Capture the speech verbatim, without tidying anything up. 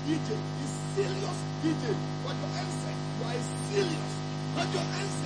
D J. He's serious D J. But your answer, you are a serious. But your answer.